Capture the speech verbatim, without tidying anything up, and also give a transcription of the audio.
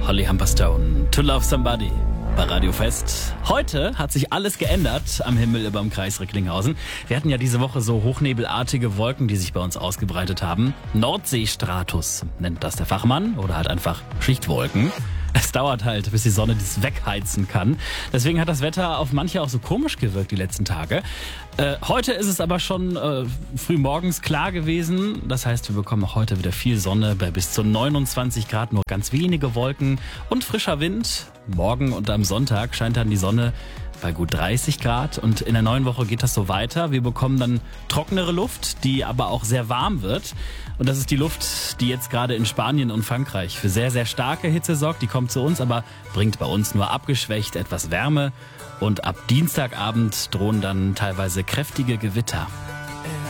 Holly Humberstone, To Love Somebody bei Radio Fest. Heute hat sich alles geändert am Himmel über dem Kreis Recklinghausen. Wir hatten ja diese Woche so hochnebelartige Wolken, die sich bei uns ausgebreitet haben. Nordseestratus nennt das der Fachmann oder halt einfach Schichtwolken. Es dauert halt, bis die Sonne das wegheizen kann. Deswegen hat das Wetter auf manche auch so komisch gewirkt die letzten Tage. Äh, heute ist es aber schon äh, früh morgens klar gewesen. Das heißt, wir bekommen auch heute wieder viel Sonne bei bis zu neunundzwanzig Grad, nur ganz wenige Wolken und frischer Wind. Morgen und am Sonntag scheint dann die Sonne bei gut dreißig Grad und in der neuen Woche geht das so weiter. Wir bekommen dann trockenere Luft, die aber auch sehr warm wird. Und das ist die Luft, die jetzt gerade in Spanien und Frankreich für sehr, sehr starke Hitze sorgt. Die kommt zu uns, aber bringt bei uns nur abgeschwächt etwas Wärme. Und ab Dienstagabend drohen dann teilweise kräftige Gewitter.